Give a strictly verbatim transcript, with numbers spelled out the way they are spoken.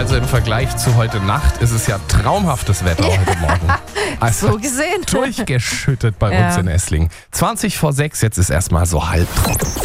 Also im Vergleich zu heute Nacht ist es ja traumhaftes Wetter heute Morgen. Also So gesehen. durchgeschüttet bei Ja. uns in Esslingen. zwanzig vor sechs, jetzt ist erstmal so halb trocken.